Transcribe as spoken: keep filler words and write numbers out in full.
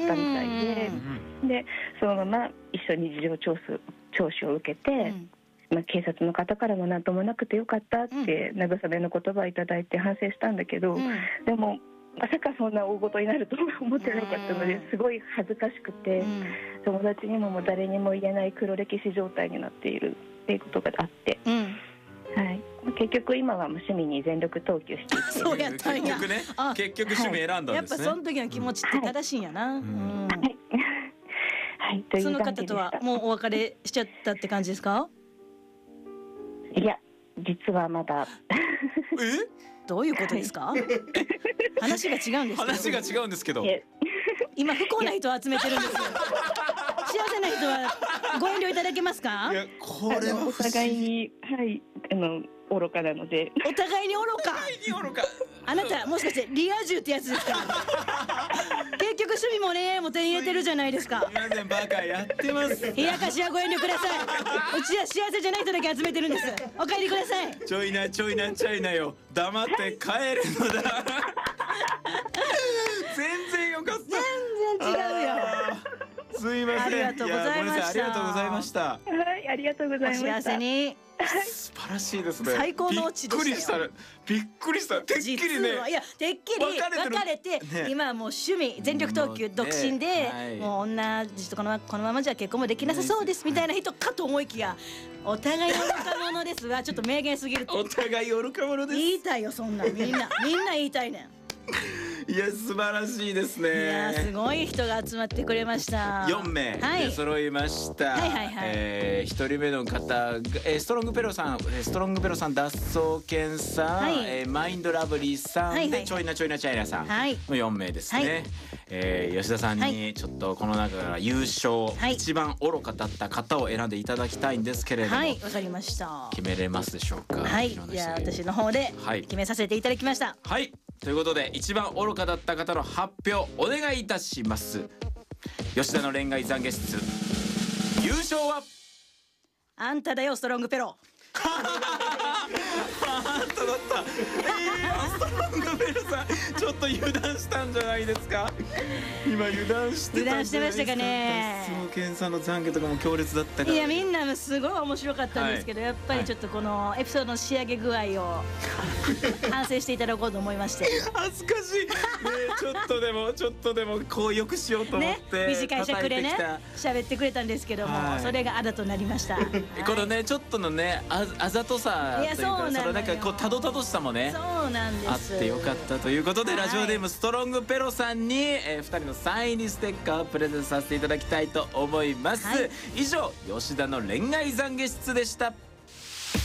ったみたいで、でそのまま一緒に事情聴取、聴取を受けて、うんまあ、警察の方からも何ともなくてよかったって慰めの言葉をいただいて反省したんだけど、うん、でもまさかそんな大事になると思ってなかったのですごい恥ずかしくて、うん、友達にももう誰にも言えない黒歴史状態になっているっていうことがあって、うんはい、結局今は趣味に全力投球していてそうやったんや結局ね結局趣味選んだんですね、はい、やっぱその時の気持ちって正しいんやな、はいうんはいはい、というその方とはもうお別れしちゃったって感じですか？ いや実はまだえどういうことですか？はい、話が違うんですけど話が違うんですけど今不幸な人を集めてるんですよ幸せな人はご遠慮いただけますか？ いやこれはお互いにはいあの愚かなのでお互いに愚かお互いに愚かあなたもしかしてリア充ってやつですか？結局趣味もねも手に入れてるじゃないですか。 皆さんバカやってます冷やかしはご遠慮くださいうちは幸せじゃない人だけ集めてるんです。お帰りください。 ちょいなちょいなちょいなよ黙って帰るのだ全然よかった全然違うよすいませんありがとうございました。 ありがとうございました。 はいありがとうございました。 お幸せに素晴らしいですね。 最高のオチでしたよ。 びっくりした。びっくりした。てっきりね。 いやてっきり別れて、ね、今はもう趣味全力投球独身で、ねはい、もう女とこのこのままじゃ結婚もできなさそうですみたいな人かと思いきや、お互い愚か者ですがちょっと明言すぎると。 お互い愚か者です。 言いたいよそんなみんなみんな言いたいねん。 いや素晴らしいですね。 いやすごい人が集まってくれました。 よんめいで揃いました。はいはいはい、えー、ひとりめの方が、えー、ストロングペロさんストロングペロさん脱走犬さん、はいえー、マインドラブリーさん、はいはいはい、でちょいなちょいなチャイナさんのよんめいですね、はいえー、吉田さんにちょっとこの中から優勝、はい、一番愚かだった方を選んでいただきたいんですけれども、はいわかりました。決めれますでしょうか？はいいや私の方で決めさせていただきました。はい、はいということで一番愚かだった方の発表お願いいたします。吉田の恋愛懺悔室優勝はあんただよストロングペロあんただった。えー、ストロングペロさんちょっと油断したんじゃないですか？今油断してたんじゃないですか？油断してましたかね。脱走犬さんの懺悔とかも強烈だったから。いやみんなすごい面白かったんですけど、はい、やっぱりちょっとこのエピソードの仕上げ具合を反省していただこうと思いまして恥ずかしい、ね、ちょっとでもちょっとでもこうよくしようと思って、ね、短い尺でね喋ってくれたんですけども、はい、それがあだとなりました、はい、このねちょっとのね あ, あざとさというか、いやそうなのよ、そのなんかこうたどたどしさもねそうなんですあってよかったということで、はい、ラジオネームストロングペロさんに、えー、ふたりのサイン入りステッカーをプレゼントさせていただきたいと思います、はい、以上吉田の恋愛懺悔室でした。